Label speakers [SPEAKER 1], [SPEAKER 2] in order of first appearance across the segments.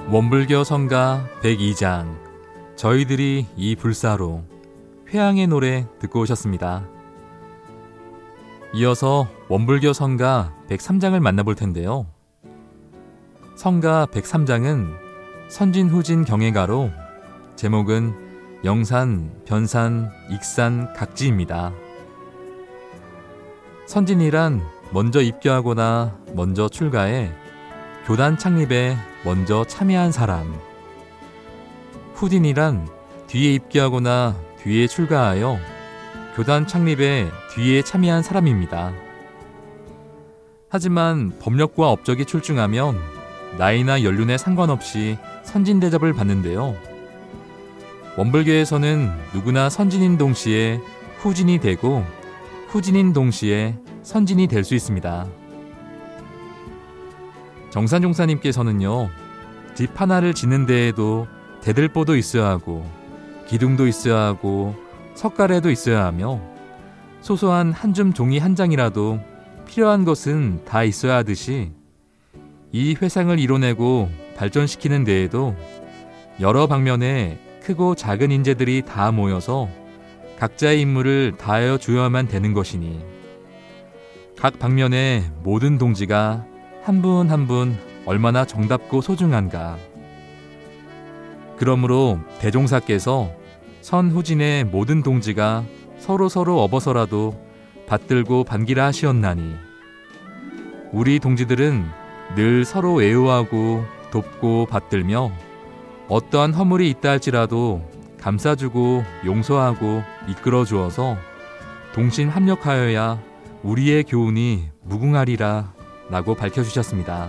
[SPEAKER 1] 원불교 성가 102장 저희들이 이 불사로 회향의 노래 듣고 오셨습니다. 이어서 원불교 성가 103장을 만나볼 텐데요. 성가 103장은 선진후진 경애가로 제목은 영산, 변산, 익산, 각지입니다. 선진이란 먼저 입교하거나 먼저 출가해 교단 창립에 먼저 참여한 사람. 후진이란 뒤에 입교하거나 뒤에 출가하여 교단 창립에 뒤에 참여한 사람입니다. 하지만 법력과 업적이 출중하면 나이나 연륜에 상관없이 선진 대접을 받는데요. 원불교에서는 누구나 선진인 동시에 후진이 되고 후진인 동시에 선진이 될 수 있습니다. 정산종사님께서는요, 집 하나를 짓는 데에도 대들보도 있어야 하고 기둥도 있어야 하고 석가래도 있어야 하며 소소한 한 줌 종이 한 장이라도 필요한 것은 다 있어야 하듯이 이 회상을 이뤄내고 발전시키는 데에도 여러 방면에 크고 작은 인재들이 다 모여서 각자의 임무를 다하여 주어야만 되는 것이니 각 방면의 모든 동지가 한 분 한 분 얼마나 정답고 소중한가. 그러므로 대종사께서 선후진의 모든 동지가 서로 업어서라도 받들고 반기라 하시었나니 우리 동지들은 늘 서로 애호하고 돕고 받들며 어떠한 허물이 있다 할지라도 감싸주고 용서하고 이끌어 주어서 동심 합력하여야 우리의 교훈이 무궁하리라 라고 밝혀주셨습니다.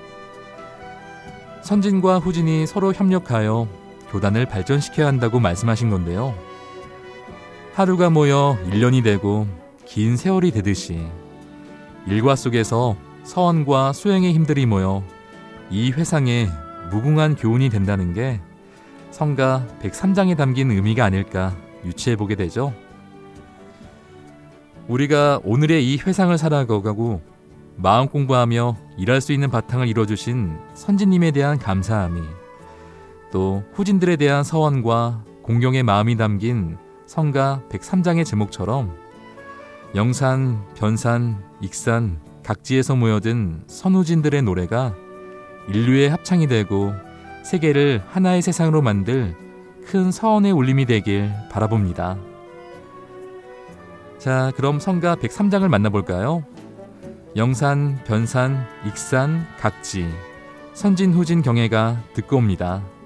[SPEAKER 1] 선진과 후진이 서로 협력하여 교단을 발전시켜야 한다고 말씀하신 건데요. 하루가 모여 1년이 되고 긴 세월이 되듯이 일과 속에서 서원과 수행의 힘들이 모여 이 회상에 무궁한 교훈이 된다는 게 성가 103장에 담긴 의미가 아닐까 유추해보게 되죠. 우리가 오늘의 이 회상을 살아가고 마음 공부하며 일할 수 있는 바탕을 이뤄주신 선진님에 대한 감사함이 또 후진들에 대한 서원과 공경의 마음이 담긴 성가 103장의 제목처럼 영산, 변산, 익산, 각지에서 모여든 선후진들의 노래가 인류의 합창이 되고 세계를 하나의 세상으로 만들 큰 서원의 울림이 되길 바라봅니다. 자, 그럼 성가 103장을 만나볼까요? 영산, 변산, 익산, 각지, 선진, 후진 경애가 듣고 옵니다.